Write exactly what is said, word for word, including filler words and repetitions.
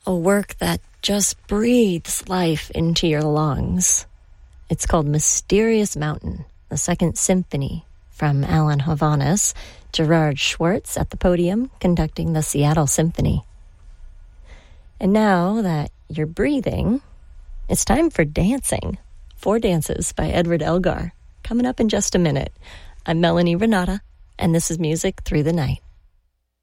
a work that just breathes life into your lungs. It's called Mysterious Mountain, the Second Symphony, from Alan Hovhaness, Gerard Schwartz at the podium conducting the Seattle Symphony. And now that you're breathing, it's time for dancing. Four Dances by Edward Elgar, coming up in just a minute. I'm Melanie Renata, and this is Music Through the Night.